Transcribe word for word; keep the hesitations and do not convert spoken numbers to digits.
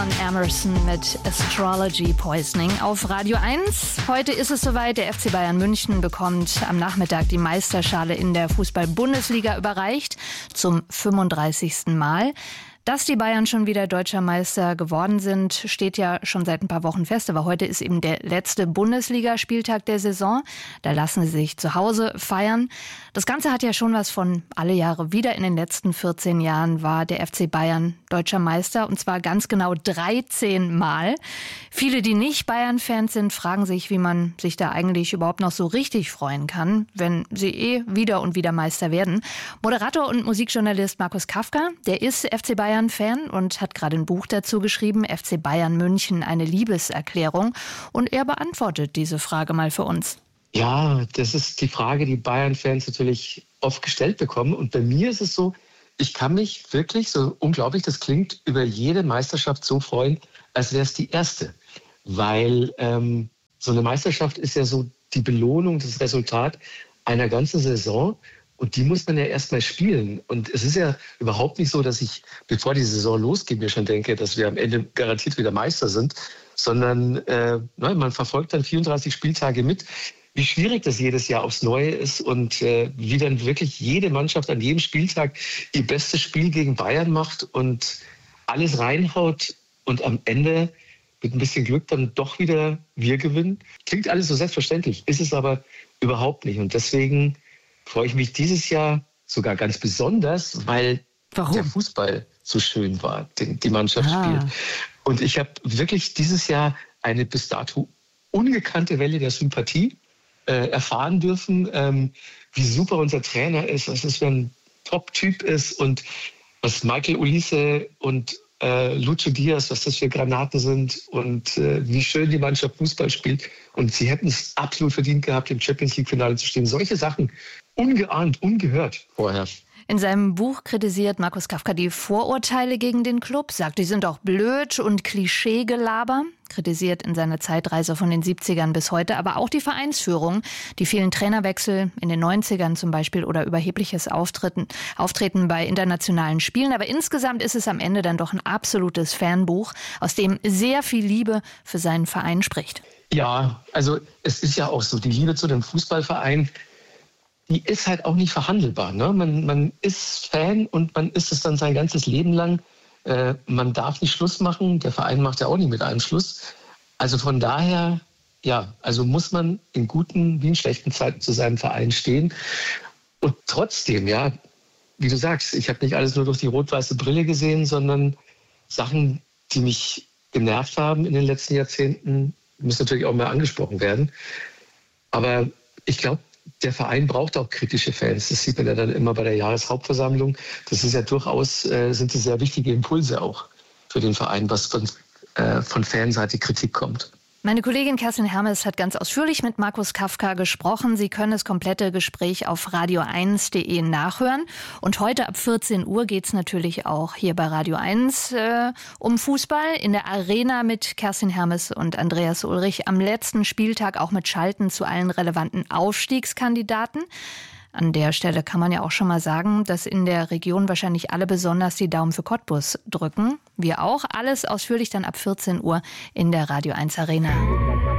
Emerson mit Astrology Poisoning auf Radio eins. Heute ist es soweit, der F C Bayern München bekommt am Nachmittag die Meisterschale in der Fußball-Bundesliga überreicht, zum fünfunddreißigsten Mal. Dass die Bayern schon wieder deutscher Meister geworden sind, steht ja schon seit ein paar Wochen fest. Aber heute ist eben der letzte Bundesligaspieltag der Saison. Da lassen sie sich zu Hause feiern. Das Ganze hat ja schon was von alle Jahre wieder. In den letzten vierzehn Jahren war der F C Bayern deutscher Meister, und zwar ganz genau dreizehn Mal. Viele, die nicht Bayern-Fans sind, fragen sich, wie man sich da eigentlich überhaupt noch so richtig freuen kann, wenn sie eh wieder und wieder Meister werden. Moderator und Musikjournalist Markus Kafka, der ist F C Bayern Bayern-Fan und hat gerade ein Buch dazu geschrieben, F C Bayern München, eine Liebeserklärung. Und er beantwortet diese Frage mal für uns. Ja, das ist die Frage, die Bayern-Fans natürlich oft gestellt bekommen. Und bei mir ist es so, ich kann mich wirklich, so unglaublich das klingt, über jede Meisterschaft so freuen, als wäre es die erste. Weil ähm, so eine Meisterschaft ist ja so die Belohnung, das Resultat einer ganzen Saison. Und die muss man ja erst mal spielen. Und es ist ja überhaupt nicht so, dass ich, bevor die Saison losgeht, mir schon denke, dass wir am Ende garantiert wieder Meister sind, sondern äh, man verfolgt dann vierunddreißig Spieltage mit, wie schwierig das jedes Jahr aufs Neue ist und äh, wie dann wirklich jede Mannschaft an jedem Spieltag ihr bestes Spiel gegen Bayern macht und alles reinhaut und am Ende mit ein bisschen Glück dann doch wieder wir gewinnen. Klingt alles so selbstverständlich, ist es aber überhaupt nicht. Und deswegen freue ich mich dieses Jahr sogar ganz besonders, weil Warum? der Fußball so schön war, den die Mannschaft ah. spielt. Und ich habe wirklich dieses Jahr eine bis dato ungekannte Welle der Sympathie äh, erfahren dürfen, ähm, wie super unser Trainer ist, was das für ein Top-Typ ist und was Michael Olise und äh, Lucho Diaz, was das für Granaten sind und äh, wie schön die Mannschaft Fußball spielt. Und sie hätten es absolut verdient gehabt, im Champions-League-Finale zu stehen. Solche Sachen ungeahnt, ungehört vorher. In seinem Buch kritisiert Markus Kafka die Vorurteile gegen den Club, sagt, die sind auch blöd und Klischeegelaber. Kritisiert in seiner Zeitreise von den siebzigern bis heute aber auch die Vereinsführung, die vielen Trainerwechsel in den neunzigern zum Beispiel oder überhebliches Auftreten, Auftreten bei internationalen Spielen. Aber insgesamt ist es am Ende dann doch ein absolutes Fanbuch, aus dem sehr viel Liebe für seinen Verein spricht. Ja, also es ist ja auch so, die Liebe zu dem Fußballverein, die ist halt auch nicht verhandelbar. Ne? Man, man ist Fan und man ist es dann sein ganzes Leben lang. Äh, man darf nicht Schluss machen. Der Verein macht ja auch nicht mit einem Schluss. Also von daher, ja, also muss man in guten wie in schlechten Zeiten zu seinem Verein stehen. Und trotzdem, ja, wie du sagst, ich habe nicht alles nur durch die rot-weiße Brille gesehen, sondern Sachen, die mich genervt haben in den letzten Jahrzehnten, müssen natürlich auch mal angesprochen werden. Aber ich glaube, der Verein braucht auch kritische Fans. Das sieht man ja dann immer bei der Jahreshauptversammlung. Das ist ja durchaus, äh, sind das sehr wichtige Impulse auch für den Verein, was von, äh, von Fanseite Kritik kommt. Meine Kollegin Kerstin Hermes hat ganz ausführlich mit Markus Kafka gesprochen. Sie können das komplette Gespräch auf radio eins punkt de nachhören. Und heute ab vierzehn Uhr geht es natürlich auch hier bei Radio eins äh, um Fußball in der Arena mit Kerstin Hermes und Andreas Ulrich. Am letzten Spieltag auch mit Schalten zu allen relevanten Aufstiegskandidaten. An der Stelle kann man ja auch schon mal sagen, dass in der Region wahrscheinlich alle besonders die Daumen für Cottbus drücken. Wir auch. Alles ausführlich dann ab vierzehn Uhr in der Radio eins Arena.